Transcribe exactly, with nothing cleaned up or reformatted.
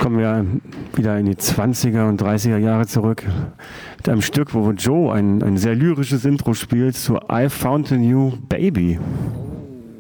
kommen wir wieder in die zwanziger und dreißiger Jahre zurück mit einem Stück, wo Joe ein, ein sehr lyrisches Intro spielt zu I Found a New Baby.